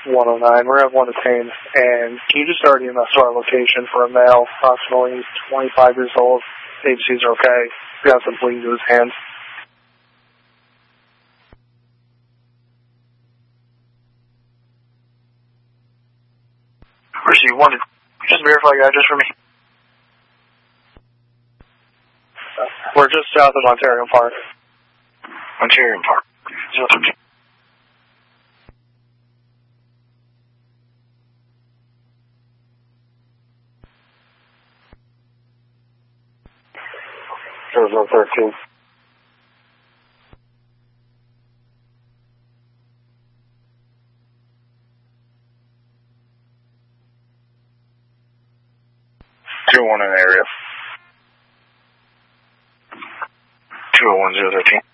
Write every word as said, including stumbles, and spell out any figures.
one oh nine. We're at one detained, and can you just start E M S to our location for a male, approximately twenty-five years old? Agencies are okay. We got some bleeding to his hands. Receive one. Just verify your address for me. We're just south of Ontario Park. Ontario Park. zero thirteen. zero thirteen. two oh one in the area. two oh one, zero thirteen.